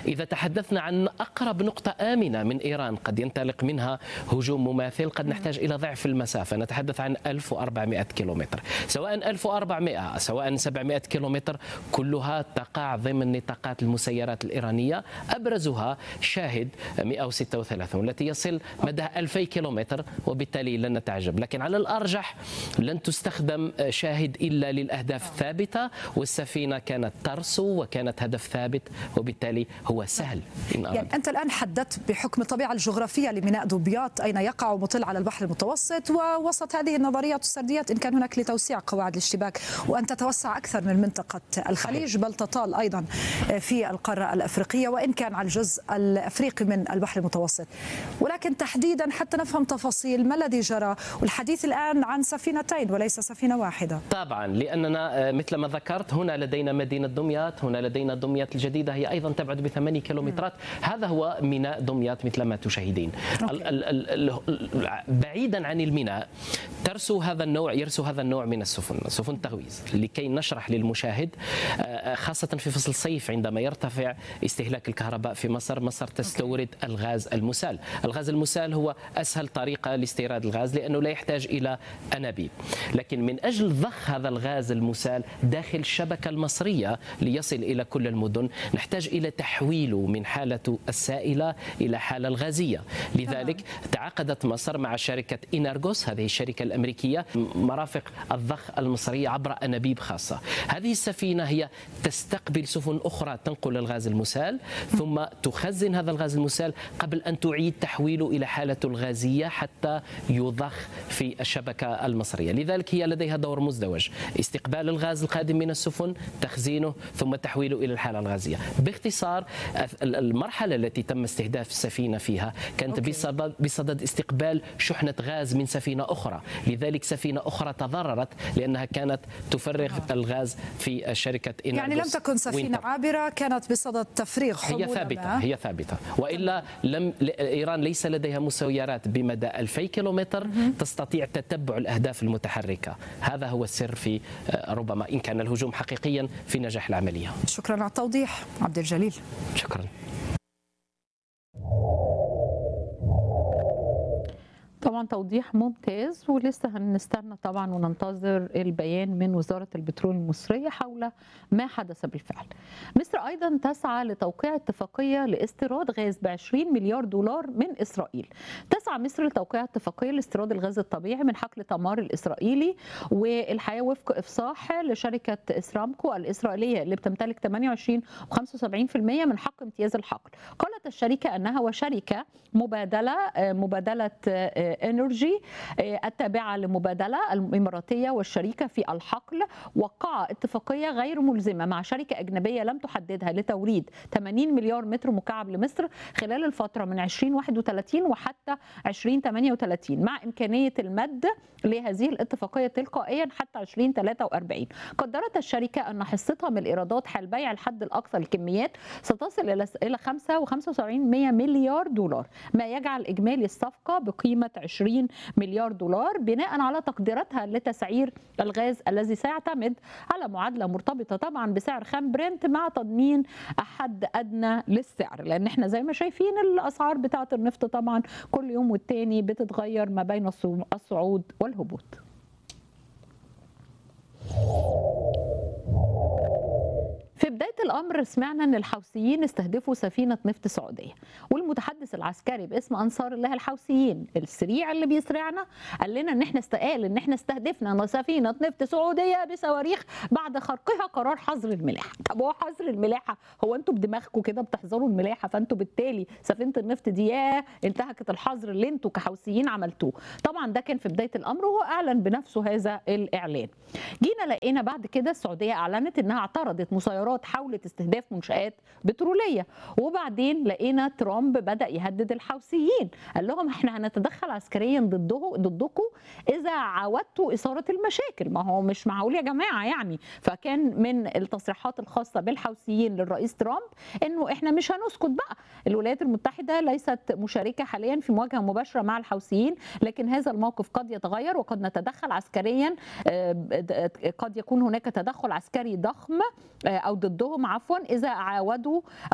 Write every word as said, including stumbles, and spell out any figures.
إذا تحدثنا عن أقرب نقطة آمنة من إيران قد ينطلق منها هجوم مماثل قد نحتاج إلى ضعف المسافة، نتحدث عن ألف وأربعمائة كيلومتر، سواء ألف وأربعمائة سواء سبعمائة كيلومتر كلها تقع ضمن نطاقات المسيرات الإيرانية، أبرزها شاهد مئة وستة وثلاثين التي يصل مدى ألفي كيلومتر، وبالتالي لن نتعجب. لكن على الأرجح لن تستخدم شاهد إلا للأهداف الثابتة، والسفينة كانت ترسو وكانت هدف ثابت، وبالتالي هو سهل. إن يعني أنت الآن حددت بحكم الطبيعة الجغرافية لميناء دمياط أين يقع ومطل على البحر المتوسط، ووسط هذه النظريات والسرديات إن كان هناك لتوسيع قواعد الاشتباك وأن تتوسع أكثر من منطقة الخليج بل تطال أيضا في القارة الأفريقية وإن كان على الجزء الأفريقي من البحر المتوسط. ولكن تحديدا حتى نفهم تفاصيل ما الذي جرى، والحديث الآن عن سفينتين وليس سفينة واحدة. طبعا لأننا مثل ما ذكرت هنا لدينا مدينة دمياط، هنا لدينا دمياط الجديدة هي أيضا تبعد بثمانية كيلومترات. هذا هو ميناء دمياط مثل ما تشاهدين. ال ال ال بعيدا عن الميناء ترسو هذا النوع يرسو هذا النوع من السفن، سفن التغويز، لكي نشرح للمشاهد خاصة في فصل الصيف عندما يرتفع استهلاك الكهرباء في مصر. مصر تستورد الغاز المسال. الغاز المسال هو أسهل طريقة لاستيراد الغاز لأنه لا يحتاج إلى أنابيب، لكن من أجل ضخ هذا الغاز المسال داخل الشبكة المصرية ليصل إلى كل المدن نحتاج إلى تحويله من حالة السائلة إلى حالة الغازية. لذلك تعاقدت مصر مع شركة إنارغوس، هذه الشركة الأمريكية، مرافق الضخ المصرية عبر أنابيب خاصة. هذه السفينة هي تستقبل سفن أخرى تنقل الغاز المسال ثم تخزن هذا الغاز المسال قبل أن تعيد تحويله إلى حالته الغازية حتى يضخ في الشبكة المصرية. لذلك هي لديها دور مزدوج: استقبال الغاز القادم من السفن، تخزينه، ثم تحويله إلى الحالة الغازية. باختصار المرحلة التي تم استهداف السفينة فيها كانت بصدد, بصدد استقبال شحنة غاز من سفينة أخرى. لذلك سفينة أخرى تضررت لأنها كانت تفرغ الغاز في شركة إنارغوس. يعني لم تكن سفينة عابرة، كانت بصدد تفريغ حمولة. هي ثابتة هي ثابتة وإلا لم إيران ليس لديها مسيرات بمدى ألفي كيلومتر تستطيع تتبع الأهداف المتحركة. هذا هو السر في ربما إن كان الهجوم حقيقيا في نجاح العملية. شكرا على التوضيح عبد الجليل. شكرا. طبعا توضيح ممتاز، ولسه هنستنى طبعا وننتظر البيان من وزارة البترول المصرية حول ما حدث بالفعل. مصر أيضا تسعى لتوقيع اتفاقية لاستيراد غاز ب عشرين مليار دولار من إسرائيل. تسعى مصر لتوقيع اتفاقية لاستيراد الغاز الطبيعي من حقل تمار الإسرائيلي، والحقيقة وفق إفصاح لشركة إسرامكو الإسرائيلية اللي بتمتلك ثمانية وعشرين وخمسة وسبعين بالمئة من حق امتياز الحقل. قالت الشركة أنها وشركة مبادلة مبادلة انرجي التابعه لمبادله الاماراتيه والشريكه في الحقل وقعا اتفاقيه غير ملزمه مع شركه اجنبيه لم تحددها لتوريد ثمانين مليار متر مكعب لمصر خلال الفتره من ألفين وواحد وثلاثين وحتى ألفين وثمانية وثلاثين، مع امكانيه المد لهذه الاتفاقيه تلقائيا حتى ألفين وثلاثة وأربعين. قدرت الشركه ان حصتها من الايرادات حال بيع الحد الاقصى للكميات ستصل الى الى خمسة وخمسة وسبعين بالمئة مليار دولار، ما يجعل اجمالي الصفقه بقيمه عشرين مليار دولار بناء على تقديراتها لتسعير الغاز الذي سيعتمد على معادله مرتبطه طبعا بسعر خام برنت مع تضمين حد ادنى للسعر، لان احنا زي ما شايفين الاسعار بتاعه النفط طبعا كل يوم والتاني بتتغير ما بين الصعود والهبوط. في بداية الأمر سمعنا أن الحوثيين استهدفوا سفينة نفط سعودية، والمتحدث العسكري باسم أنصار الله الحوثيين السريع اللي بيسرعنا قال لنا أن احنا استقال أن احنا استهدفنا سفينة نفط سعودية بصواريخ بعد خرقها قرار حظر الملاحة. طب هو حظر الملاحة، هو أنتوا بدماغكم كده بتحظروا الملاحة، فأنتوا بالتالي سفينة النفط دي ياه انتهكت الحظر اللي أنتوا كحوثيين عملتوه. طبعا ده كان في بداية الأمر وهو أعلن بنفسه هذا الإعلان. جينا لقينا بعد كده السعودية أعلنت أنها اعترضت مسيرات حاولت استهداف منشآت بترولية، وبعدين لقينا ترامب بدأ يهدد الحوثيين، قال لهم احنا هنتدخل عسكريا ضده ضدكم إذا عاودتوا إثارة المشاكل. ما هو مش معقول يا جماعة يعني. فكان من التصريحات الخاصة بالحوثيين للرئيس ترامب انه احنا مش هنسكت بقى. الولايات المتحدة ليست مشاركة حاليا في مواجهة مباشرة مع الحوثيين، لكن هذا الموقف قد يتغير وقد نتدخل عسكريا، قد يكون هناك تدخل عسكري ضخم او ضدهم عفوا اذا عاودوا